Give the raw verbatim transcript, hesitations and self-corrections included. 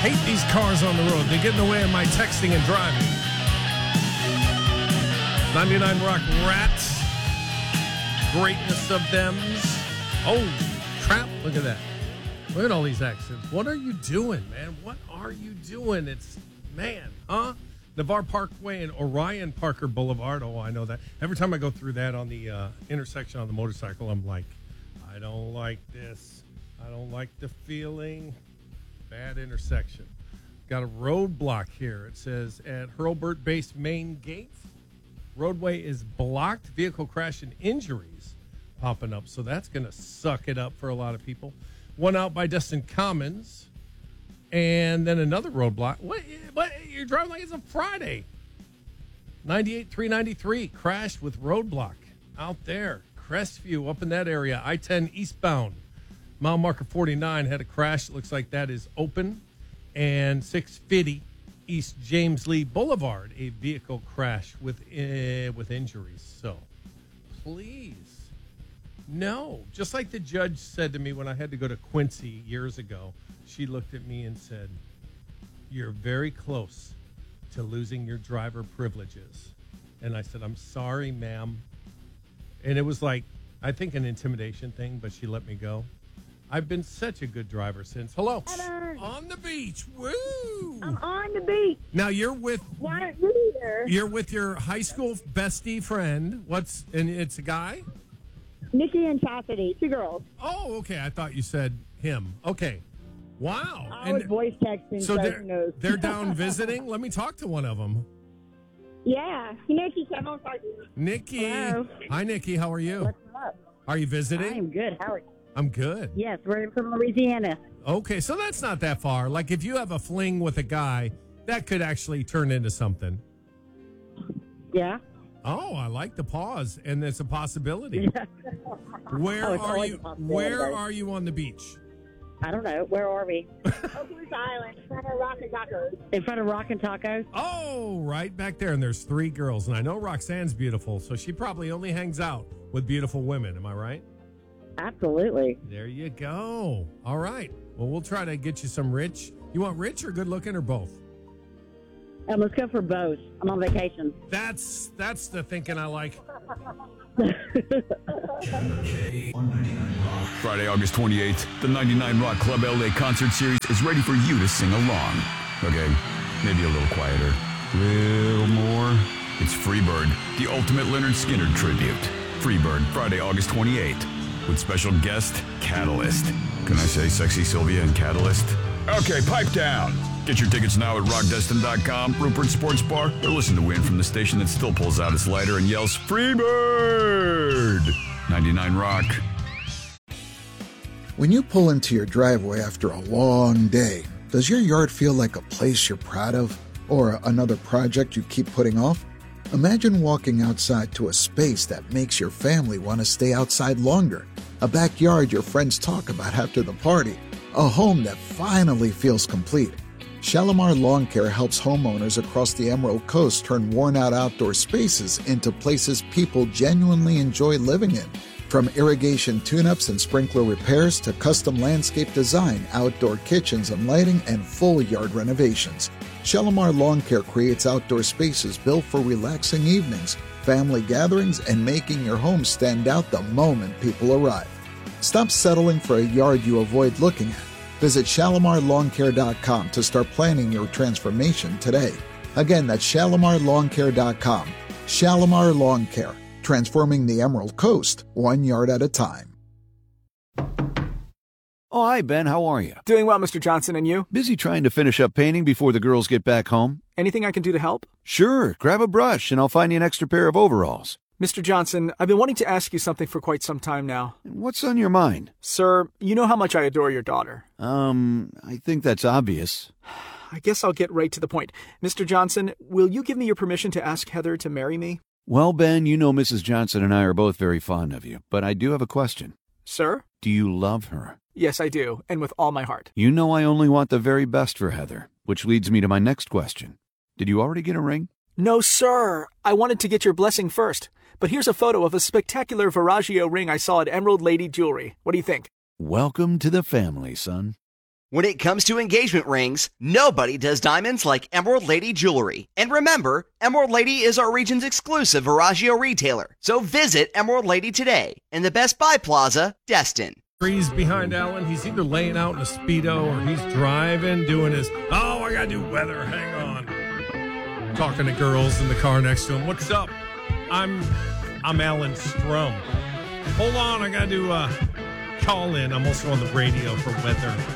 hate these cars on the road. They get in the way of my texting and driving. ninety-nine Rock Rats. Greatness of thems. Oh, crap. Look at that. Look at all these accents. What are you doing, man? What are you doing? It's, man, huh? Navarre Parkway and Orion Parker Boulevard. Oh, I know that. Every time I go through that on the uh, intersection on the motorcycle, I'm like, I don't like this. I don't like the feeling. Bad intersection. Got a roadblock here. It says at Hurlburt Base main gate, roadway is blocked. Vehicle crash and injuries popping up. So that's going to suck it up for a lot of people. One out by Destin Commons. And then another roadblock. What? What? You're driving like it's a Friday. ninety-eight three ninety-three crashed with roadblock out there. Crestview up in that area. I ten eastbound. Mile marker forty-nine had a crash. It looks like that is open. And six fifty East James Lee Boulevard, a vehicle crash with uh, with injuries. So, please, no. Just like the judge said to me when I had to go to Quincy years ago, she looked at me and said, "You're very close to losing your driver privileges." And I said, "I'm sorry, ma'am." And it was like, I think an intimidation thing, but she let me go. I've been such a good driver since. Hello. Hello. On the beach. Woo. I'm on the beach. Now you're with Why aren't you here? You're with your high school bestie friend. What's and it's a guy? Nikki and Chastity, two girls. Oh, okay. I thought you said him. Okay. Wow. I was voice texting, so so they're, who knows? they're down visiting. Let me talk to one of them. Yeah. Nikki, come on, talk to you. Nikki. Hello. Hi, Nikki. How are you? What's up? Are you visiting? I'm good. How are you? I'm good. Yes, we're from Louisiana. Okay, so that's not that far. Like if you have a fling with a guy, that could actually turn into something. Yeah. Oh, I like the pause, and it's a possibility. Where Oh, it's are always you? a possibility. Where are you on the beach? I don't know. Where are we? Oakland Island, in front of Rock and Tacos. In front of Rock and Tacos? Oh, right back there, and there's three girls, and I know Roxanne's beautiful, so she probably only hangs out with beautiful women. Am I right? Absolutely. There you go. All right. Well, we'll try to get you some rich. You want rich or good looking or both? Um, let's go for both. I'm on vacation. That's that's the thinking I like. Friday, August twenty-eighth, the ninety-nine Rock Club L A concert series is ready for you to sing along. Okay, maybe a little quieter, little more. It's Freebird, the ultimate Leonard Skinner tribute. Freebird, Friday, August twenty-eighth, with special guest Catalyst. Can I say Sexy Sylvia and Catalyst? Okay, pipe down. Get your tickets now at rock destin dot com, Rupert Sports Bar, or listen to Win from the station that still pulls out its lighter and yells, Freebird! ninety-nine Rock. When you pull into your driveway after a long day, does your yard feel like a place you're proud of? Or another project you keep putting off? Imagine walking outside to a space that makes your family want to stay outside longer. A backyard your friends talk about after the party. A home that finally feels complete. Shalimar Lawn Care helps homeowners across the Emerald Coast turn worn-out outdoor spaces into places people genuinely enjoy living in. From irrigation tune-ups and sprinkler repairs to custom landscape design, outdoor kitchens and lighting, and full yard renovations, Shalimar Lawn Care creates outdoor spaces built for relaxing evenings, family gatherings, and making your home stand out the moment people arrive. Stop settling for a yard you avoid looking at. Visit shalimar lawn care dot com to start planning your transformation today. Again, that's shalimar lawn care dot com. Shalimar Lawn Care, transforming the Emerald Coast one yard at a time. Oh, hi, Ben. How are you? Doing well, Mister Johnson, and you? Busy trying to finish up painting before the girls get back home? Anything I can do to help? Sure. Grab a brush, and I'll find you an extra pair of overalls. Mister Johnson, I've been wanting to ask you something for quite some time now. What's on your mind? Sir, you know how much I adore your daughter. Um, I think that's obvious. I guess I'll get right to the point. Mister Johnson, will you give me your permission to ask Heather to marry me? Well, Ben, you know Missus Johnson and I are both very fond of you, but I do have a question. Sir? Do you love her? Yes, I do, and with all my heart. You know I only want the very best for Heather, which leads me to my next question. Did you already get a ring? No, sir. I wanted to get your blessing first. But here's a photo of a spectacular Verragio ring I saw at Emerald Lady Jewelry. What do you think? Welcome to the family, son. When it comes to engagement rings, nobody does diamonds like Emerald Lady Jewelry. And remember, Emerald Lady is our region's exclusive Veragio retailer. So visit Emerald Lady today in the Best Buy Plaza, Destin. Breeze behind Alan. He's either laying out in a Speedo or he's driving, doing his, oh, I got to do weather. Hang on. Talking to girls in the car next to him. What's up? I'm I'm Alan Strum. Hold on, I got to uh, call in. I'm also on the radio for weather.